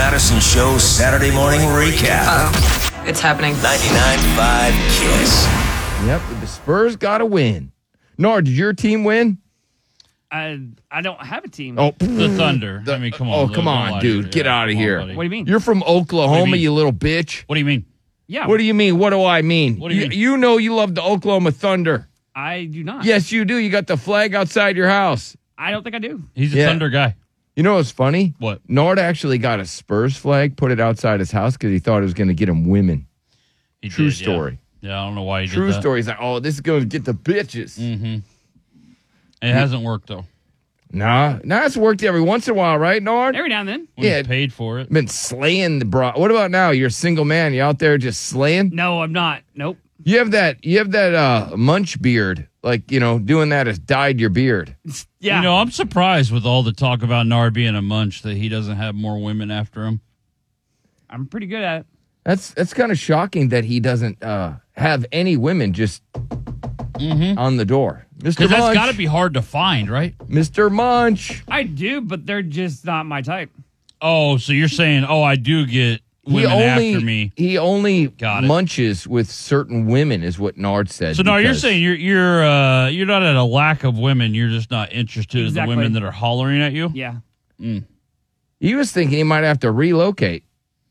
Madison Show Saturday morning recap. It's happening. 99.5 KISS. Yep, the Spurs got to win. Nard, did your team win? I don't have a team. Oh, The Thunder. I mean, come on. Oh, come on, dude. Get out of here. Buddy. What do you mean? You're from Oklahoma, mean? you little bitch. What do you mean? Yeah. What do you mean? What do I mean? What do you mean? You know you love the Oklahoma Thunder. I do not. Yes, you do. You got the flag outside your house. I don't think I do. He's a Yeah. Thunder guy. You know what's funny? What? Nard actually got a Spurs flag, put it outside his house because he thought it was going to get him women. He True did, yeah. story. Yeah, I don't know why he True did that. story. He's like, oh, this is going to get the bitches. It hasn't worked, though. Nah, it's worked every once in a while, right, Nard? Every now and then. When Yeah. he's paid for it. Been slaying the bra. What about now? You're a single man. You out there just slaying? No, I'm not. Nope. You have that munch beard, like, doing that has dyed your beard. Yeah. You know, I'm surprised with all the talk about Nard being a munch that he doesn't have more women after him. I'm pretty good at it. That's kind of shocking that he doesn't have any women just on the door. Mr. Because that's Munch. got to be hard to find, right? Mr. Munch. I do, but they're just not my type. Oh, so you're saying, I do get women after me. He only Got it. munches with certain women, is what Nard said. So now you're because- saying you're not at a lack of women. You're just not interested in the Exactly. women that are hollering at you. Yeah. he was thinking he might have to relocate.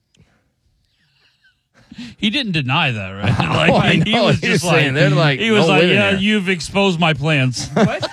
He didn't deny that, right? Oh, I he know. was He just was saying, they're like, he was no like, women yeah, here. you've exposed my plans.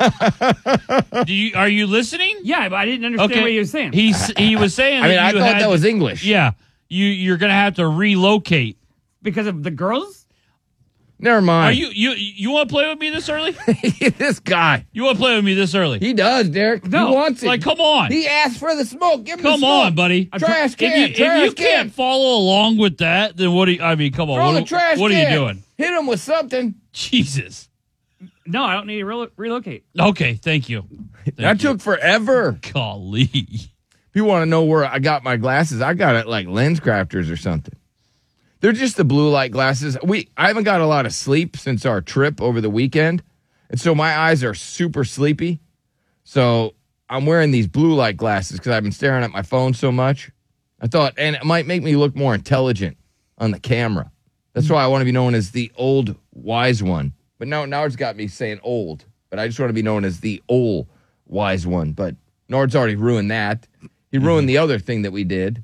What? Are you listening? Yeah, but I didn't understand what he was saying. He was saying. I mean, that I you thought had that was English. Yeah, you're gonna have to relocate. Because of the girls? Never Are mind. you want to play with me this early? This guy. You want to play with me this early? He does, Derek. No. He wants it. Like, come on. He asked for the smoke. Give him the Come smoke. on, buddy. Trash can. If you can't follow along with that, then what do you? I mean, come on. Throw the trash what can. are you doing? Hit him with something. Jesus. No, I don't need to relocate. Okay, thank you. That took forever. Golly. If you want to know where I got my glasses, I got it like Lens Crafters or something. They're just the blue light glasses. I haven't got a lot of sleep since our trip over the weekend, and so my eyes are super sleepy. So I'm wearing these blue light glasses because I've been staring at my phone so much. I thought, and it might make me look more intelligent on the camera. That's why I want to be known as the old wise one. But now Nard's got me saying old, but I just want to be known as the old wise one. But Nard's already ruined that. He ruined the other thing that we did.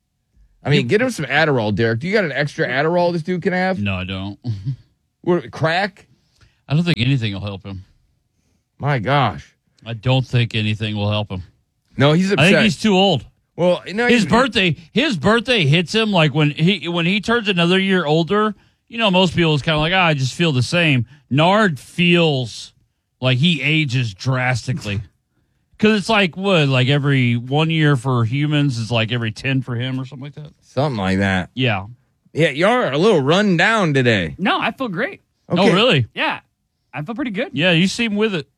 I mean, get him some Adderall, Derek. Do you got an extra Adderall this dude can have? No, I don't. What, crack? I don't think anything will help him. My gosh. I don't think anything will help him. No, he's upset. I think he's too old. Well, no, His birthday hits him like when he turns another year older. You know, most people is kind of like, I just feel the same. Nard feels like he ages drastically. Because it's like, like every 1 year for humans is like every 10 for him or something like that? Something like that. Yeah. Yeah, you're a little run down today. No, I feel great. Okay. Oh, really? Yeah. I feel pretty good. Yeah, you seem with it.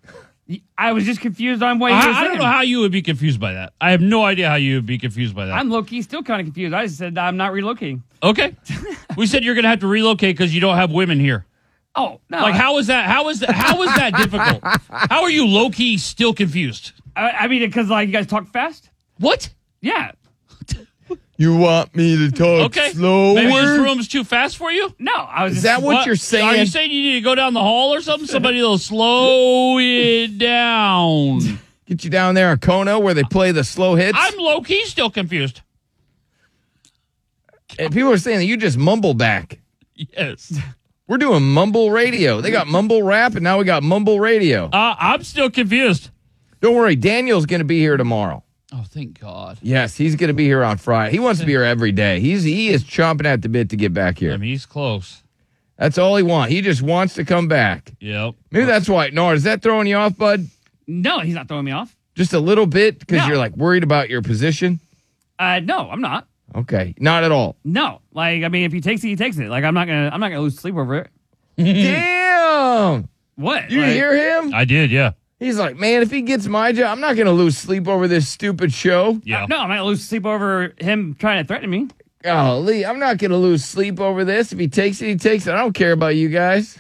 I was just confused on what you were saying. I don't know how you would be confused by that. I have no idea how you would be confused by that. I'm low-key still kind of confused. I just said I'm not relocating. Okay. We said you're going to have to relocate because you don't have women here. Oh, no. Like, how is that? How is that difficult? How are you low key still confused? I mean, because, like, you guys talk fast? What? Yeah. You want me to talk Okay. slower? Maybe this room's too fast for you? No, I was Is just... that what you're saying? Are you saying you need to go down the hall or something? Somebody will slow it down. Get you down there in Kona where they play the slow hits? I'm low key still confused. And people are saying that you just mumble back. Yes. We're doing mumble radio. They got mumble rap, and now we got mumble radio. I'm still confused. Don't worry, Daniel's going to be here tomorrow. Oh, thank God. Yes, he's going to be here on Friday. He wants to be here every day. He is chomping at the bit to get back here. I mean, he's close. That's all he wants. He just wants to come back. Yep. Maybe that's why. Nard, is that throwing you off, bud? No, he's not throwing me off. Just a little bit because No. you're like worried about your position? No, I'm not. Okay, not at all. No. Like, I mean, if he takes it, he takes it. Like, I'm not gonna lose sleep over it. Damn! What? You Like, hear him? I did, yeah. He's like, man, if he gets my job, I'm not going to lose sleep over this stupid show. Yeah. No, I'm not gonna lose sleep over him trying to threaten me. Golly, I'm not going to lose sleep over this. If he takes it, he takes it. I don't care about you guys.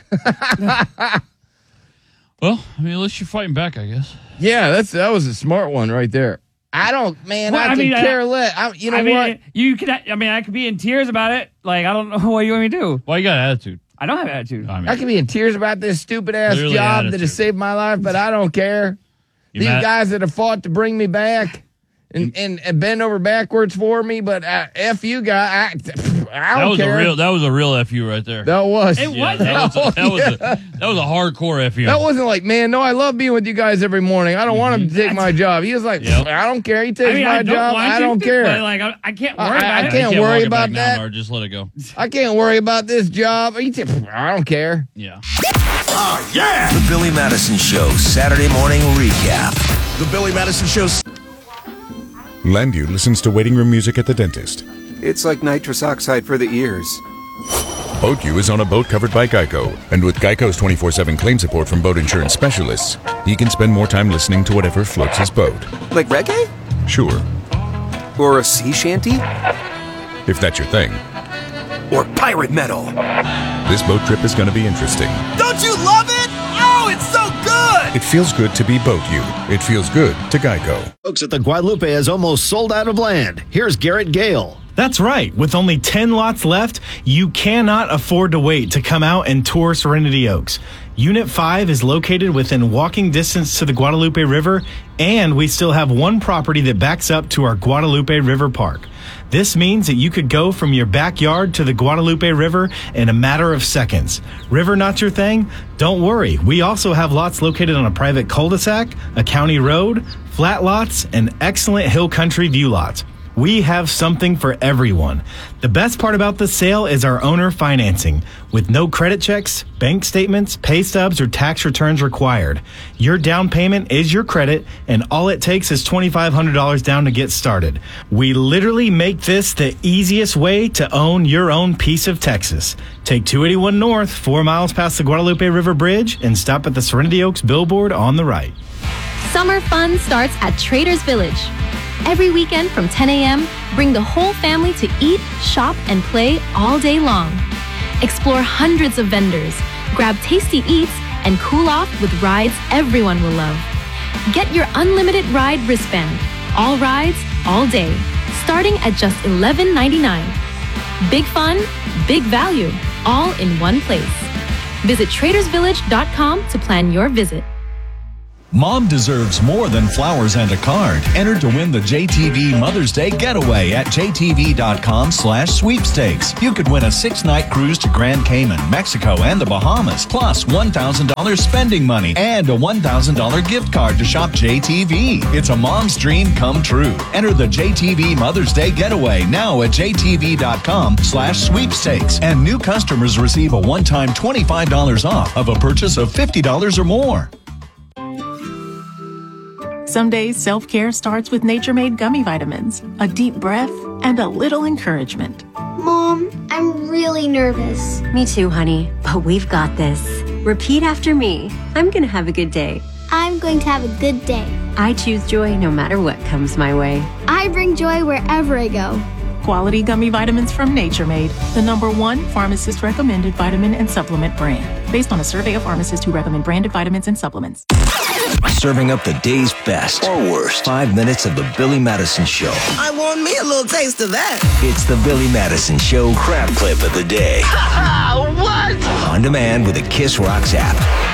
Well, I mean, at least you're fighting back, I guess. Yeah, that was a smart one right there. I don't, man. Well, I could care less. You know what? I could be in tears about it. Like, I don't know what you want me to do. Well, you got attitude. I don't have attitude. I could be in tears about this stupid ass Clearly job attitude. that has saved my life, but I don't care. These guys that have fought to bring me back and bend over backwards for me, but F you guy, I don't care. That was a real FU right there. That was. It was. That was a hardcore FU. That wasn't like, man, no, I love being with you guys every morning. I don't want him to take my job. He was like, I don't care. He takes my job. I don't care. But like, I can't worry about it. I can't worry about that. Now, just let it go. I can't worry about this job. I don't care. Yeah. Oh, yeah! The Billy Madison Show, Saturday morning recap. The Billy Madison Show. Landu listens to waiting room music at the dentist. It's like nitrous oxide for the ears. BoatU is on a boat covered by Geico, and with Geico's 24/7 claim support from boat insurance specialists, he can spend more time listening to whatever floats his boat. Like reggae? Sure, Or a sea shanty? if that's your thing. Or pirate metal. This boat trip is going to be interesting. Don't you love it? Oh, it's so good! It feels good to be BoatU. It feels good to Geico. Folks at the Guadalupe has almost sold out of land. Here's Garrett Gale. That's right. With only 10 lots left, you cannot afford to wait to come out and tour Serenity Oaks. Unit 5 is located within walking distance to the Guadalupe River, and we still have one property that backs up to our Guadalupe River Park. This means that you could go from your backyard to the Guadalupe River in a matter of seconds. River not your thing? Don't worry. We also have lots located on a private cul-de-sac, a county road, flat lots, and excellent hill country view lots. We have something for everyone. The best part about the sale is our owner financing, with no credit checks, bank statements, pay stubs, or tax returns required. Your down payment is your credit, and all it takes is $2,500 down to get started. We literally make this the easiest way to own your own piece of Texas. Take 281 North, 4 miles past the Guadalupe River Bridge, and stop at the Serenity Oaks billboard on the right. Summer fun starts at Trader's Village. Every weekend from 10 a.m., bring the whole family to eat, shop, and play all day long. Explore hundreds of vendors, grab tasty eats, and cool off with rides everyone will love. Get your unlimited ride wristband. All rides, all day, starting at just $11.99. Big fun, big value, all in one place. Visit tradersvillage.com to plan your visit. Mom deserves more than flowers and a card. Enter to win the JTV Mother's Day Getaway at jtv.com/sweepstakes. You could win a 6-night cruise to Grand Cayman, Mexico, and the Bahamas, plus $1,000 spending money and a $1,000 gift card to shop JTV. It's a mom's dream come true. Enter the JTV Mother's Day Getaway now at jtv.com/sweepstakes. And new customers receive a one-time $25 off of a purchase of $50 or more. Some days, self-care starts with Nature-Made gummy vitamins, a deep breath, and a little encouragement. Mom, I'm really nervous. Me too, honey, but we've got this. Repeat after me. I'm going to have a good day. I'm going to have a good day. I choose joy no matter what comes my way. I bring joy wherever I go. Quality gummy vitamins from Nature Made, the #1 pharmacist-recommended vitamin and supplement brand, based on a survey of pharmacists who recommend branded vitamins and supplements. Serving up the day's best or worst. 5 minutes of the Billy Madison Show. I want me a little taste of that. It's the Billy Madison Show crap clip of the day. What? On demand with the Kiss Rocks app.